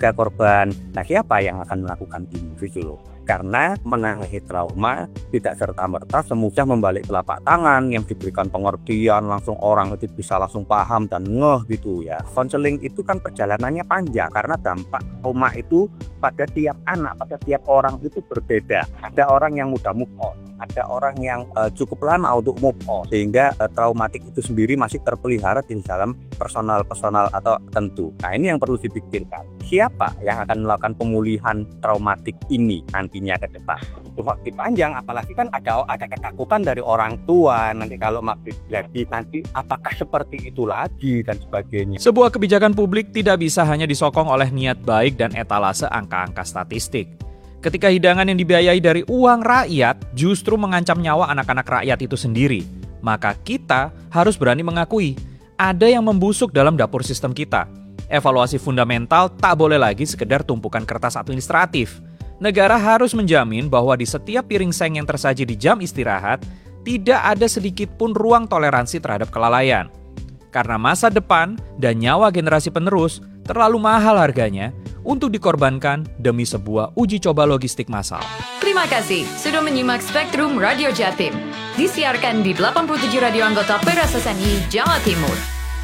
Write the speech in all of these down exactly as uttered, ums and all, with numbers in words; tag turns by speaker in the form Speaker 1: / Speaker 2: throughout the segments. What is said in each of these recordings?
Speaker 1: keluarga korban. Nah, siapa yang akan melakukan ini gitu loh? Karena menangani trauma tidak serta-merta semudah membalik telapak tangan yang diberikan pengertian langsung orang itu bisa langsung paham dan ngeh gitu ya. Konseling itu kan perjalanannya panjang karena dampak trauma itu pada tiap anak, pada tiap orang itu berbeda. Ada orang yang mudah move on, ada orang yang uh, cukup lama untuk move on, sehingga uh, traumatik itu sendiri masih terpelihara di dalam personal-personal atau tentu. Nah, ini yang perlu dipikirkan. Siapa yang akan melakukan pemulihan traumatik ini nantinya ke depan? Itu waktu panjang, apalagi kan ada ada ketakutan dari orang tua nanti kalau maghrib lagi nanti apakah seperti itu lagi dan sebagainya.
Speaker 2: Sebuah kebijakan publik tidak bisa hanya disokong oleh niat baik dan etalase angka-angka statistik. Ketika hidangan yang dibiayai dari uang rakyat justru mengancam nyawa anak-anak rakyat itu sendiri, maka kita harus berani mengakui ada yang membusuk dalam dapur sistem kita. Evaluasi fundamental tak boleh lagi sekedar tumpukan kertas administratif. Negara harus menjamin bahwa di setiap piring seng yang tersaji di jam istirahat, tidak ada sedikit pun ruang toleransi terhadap kelalaian. Karena masa depan dan nyawa generasi penerus terlalu mahal harganya untuk dikorbankan demi sebuah uji coba logistik massal.
Speaker 3: Terima kasih sudah menyimak Spektrum Radio Jatim. Disiarkan di delapan puluh tujuh radio anggota P R S S N I Jawa Timur.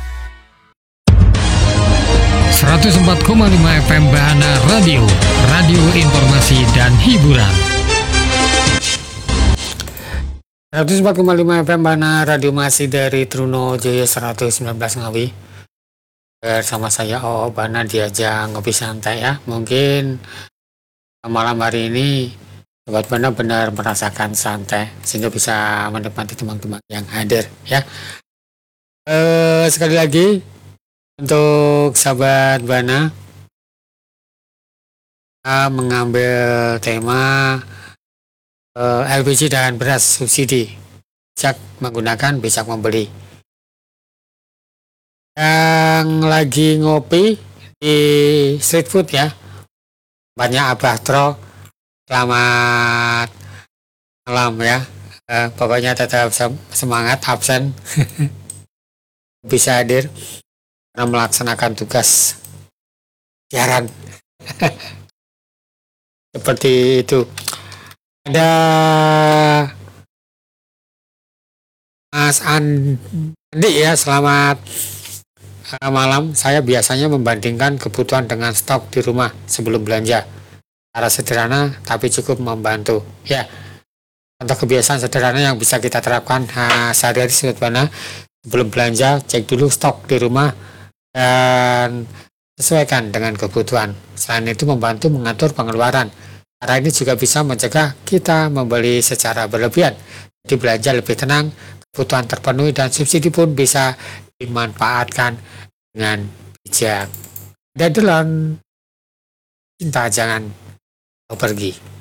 Speaker 4: seratus empat koma lima F M Bahana Radio, radio informasi dan hiburan. seratus empat koma lima F M Bahana Radio masih dari Trunojoyo seratus sembilan belas Ngawi. Bersama saya O O Bana diajak ngopi santai ya. Mungkin malam hari ini Sobat Bana benar merasakan santai sehingga bisa menikmati teman-teman yang hadir ya. Eh, sekali lagi untuk Sobat Bana kita mengambil tema eh, L P G dan beras subsidi. Bijak menggunakan, bijak membeli. Yang lagi ngopi di street food ya, banyak Abah Tro, selamat malam ya. eh, pokoknya tetap semangat, absen bisa hadir karena melaksanakan tugas siaran seperti itu. Ada Mas Andi ya, selamat malam. Saya biasanya membandingkan kebutuhan dengan stok di rumah sebelum belanja. Cara sederhana tapi cukup membantu. Ya, untuk kebiasaan sederhana yang bisa kita terapkan nah, sehari-hari Sobat Bana, sebelum belanja cek dulu stok di rumah dan sesuaikan dengan kebutuhan. Selain itu membantu mengatur pengeluaran. Cara ini juga bisa mencegah kita membeli secara berlebihan. Jadi belanja lebih tenang, kebutuhan terpenuhi dan subsidi pun bisa dimanfaatkan dengan bijak. Dadelan cinta jangan kau pergi.